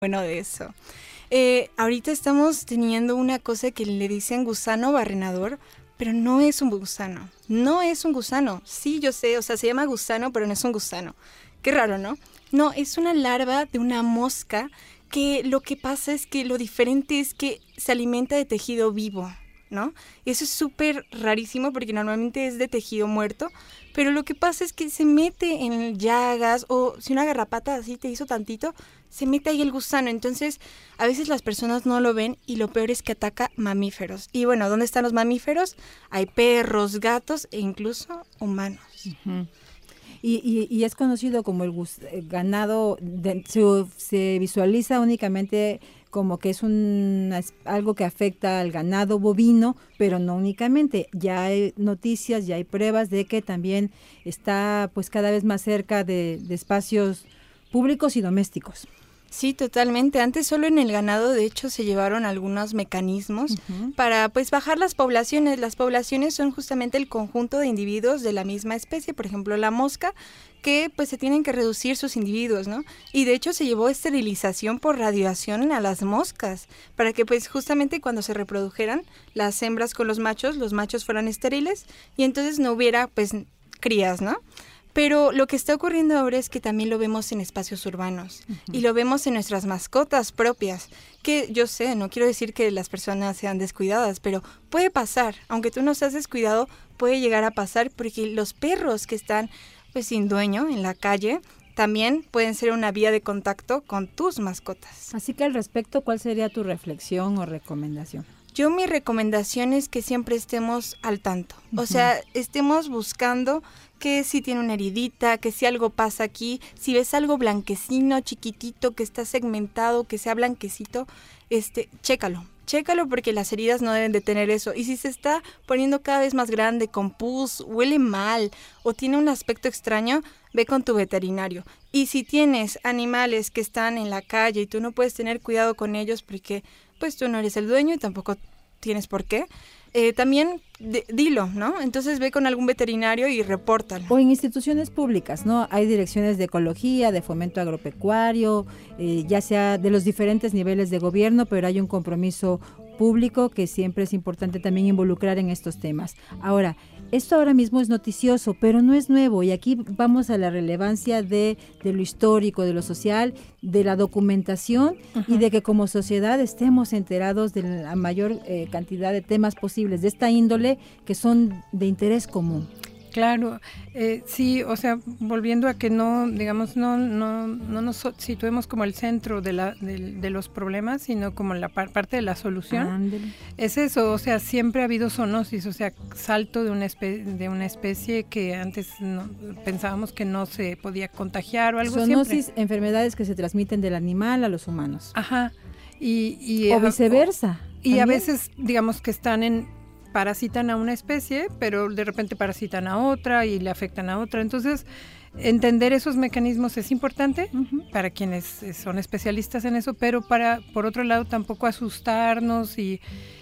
bueno de eso. Ahorita estamos teniendo una cosa que le dicen gusano barrenador, pero no es un gusano. No es un gusano. Sí, yo sé, o sea, se llama gusano, pero no es un gusano. Qué raro, ¿no? No, es una larva de una mosca que lo que pasa es que lo diferente es que se alimenta de tejido vivo, ¿no? Y eso es súper rarísimo porque normalmente es de tejido muerto, pero lo que pasa es que se mete en llagas o si una garrapata así te hizo tantito, se mete ahí el gusano. Entonces, a veces las personas no lo ven y lo peor es que ataca mamíferos. Y bueno, ¿dónde están los mamíferos? Hay perros, gatos e incluso humanos. Uh-huh. Y es conocido como el ganado, se visualiza únicamente como que es algo que afecta al ganado bovino, pero no únicamente. Ya hay noticias, ya hay pruebas de que también está pues cada vez más cerca de espacios públicos y domésticos. Sí, totalmente. Antes solo en el ganado, de hecho, se llevaron algunos mecanismos para pues bajar las poblaciones. Las poblaciones son justamente el conjunto de individuos de la misma especie, por ejemplo, la mosca, que pues se tienen que reducir sus individuos, ¿no? Y de hecho se llevó esterilización por radiación a las moscas, para que pues justamente cuando se reprodujeran las hembras con los machos fueran estériles y entonces no hubiera pues crías, ¿no? Pero lo que está ocurriendo ahora es que también lo vemos en espacios urbanos y lo vemos en nuestras mascotas propias, que yo sé, no quiero decir que las personas sean descuidadas, pero puede pasar, aunque tú no seas descuidado, puede llegar a pasar porque los perros que están pues sin dueño en la calle también pueden ser una vía de contacto con tus mascotas. Así que al respecto, ¿cuál sería tu reflexión o recomendación? Mi recomendación es que siempre estemos al tanto, o sea, estemos buscando que si tiene una heridita, que si algo pasa aquí, si ves algo blanquecino, chiquitito, que está segmentado, que sea blanquecito, chécalo porque las heridas no deben de tener eso. Y si se está poniendo cada vez más grande, con pus, huele mal o tiene un aspecto extraño, ve con tu veterinario. Y si tienes animales que están en la calle y tú no puedes tener cuidado con ellos porque pues tú no eres el dueño y tampoco tienes por qué, también dilo, ¿no? Entonces ve con algún veterinario y repórtalo. O en instituciones públicas, ¿no? Hay direcciones de ecología, de fomento agropecuario, ya sea de los diferentes niveles de gobierno, pero hay un compromiso público que siempre es importante también involucrar en estos temas. Ahora, esto ahora mismo es noticioso, pero no es nuevo y aquí vamos a la relevancia de lo histórico, de lo social, de la documentación y de que como sociedad estemos enterados de la mayor cantidad de temas posibles de esta índole que son de interés común. Claro, sí, o sea, volviendo a que no nos situemos como el centro de los problemas, sino como la parte de la solución. Ándale. Es eso, o sea, siempre ha habido zoonosis, o sea, salto de una especie que antes pensábamos que no se podía contagiar o algo. Zoonosis, siempre. Enfermedades que se transmiten del animal a los humanos. Ajá. O viceversa. Y a veces, digamos que parasitan a una especie, pero de repente parasitan a otra y le afectan a otra. Entonces, entender esos mecanismos es importante para quienes son especialistas en eso, pero por otro lado, tampoco asustarnos y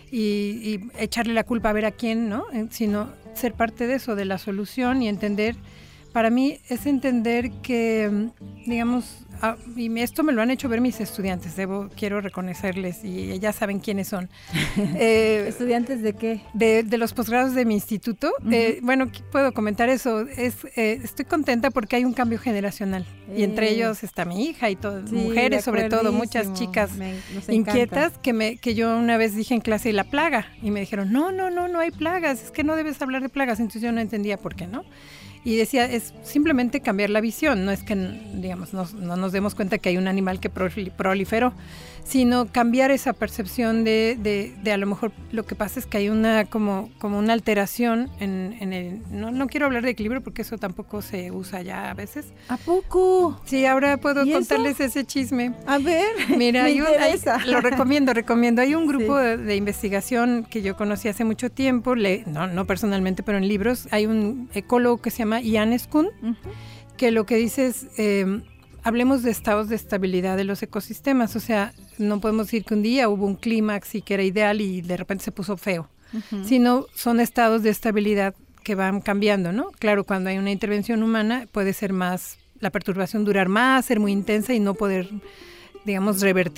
echarle la culpa a ver a quién, ¿no? Sino ser parte de eso, de la solución y entender. Para mí es entender que, digamos, y esto me lo han hecho ver mis estudiantes, quiero reconocerles y ya saben quiénes son. ¿Estudiantes de qué? De los posgrados de mi instituto. Bueno, puedo comentar eso. Estoy contenta porque hay un cambio generacional y entre ellos está mi hija y mujeres, sobre todo, muchas chicas inquietas que yo una vez dije en clase la plaga y me dijeron, no hay plagas, es que no debes hablar de plagas. Entonces yo no entendía por qué, ¿no? Y decía, es simplemente cambiar la visión, no es que, digamos, no nos demos cuenta que hay un animal que proliferó, sino cambiar esa percepción de a lo mejor lo que pasa es que hay una como una alteración en el, no quiero hablar de equilibrio porque eso tampoco se usa ya a veces. ¿A poco? Sí, ahora puedo contarles ese chisme. A ver, mira, lo recomiendo. Hay un grupo de investigación que yo conocí hace mucho tiempo, no personalmente, pero en libros. Hay un ecólogo que se llama Ian Skun, que lo que dice es, hablemos de estados de estabilidad de los ecosistemas. O sea, no podemos decir que un día hubo un clímax y que era ideal y de repente se puso feo, sino son estados de estabilidad que van cambiando, ¿no? Claro, cuando hay una intervención humana puede ser más, la perturbación durar más, ser muy intensa y no poder digamos, revertir